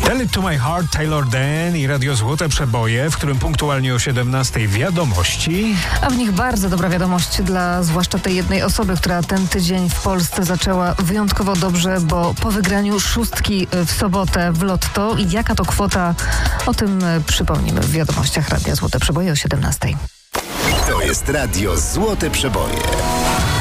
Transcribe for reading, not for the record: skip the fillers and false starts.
Tell It To My Heart, Taylor Dan i Radio Złote Przeboje, w którym punktualnie o 17:00 wiadomości. A w nich bardzo dobra wiadomość dla zwłaszcza tej jednej osoby, która ten tydzień w Polsce zaczęła wyjątkowo dobrze, bo po wygraniu szóstki w sobotę w Lotto. I jaka to kwota? O tym przypomnimy w wiadomościach Radia Złote Przeboje o 17:00. To jest Radio Złote Przeboje.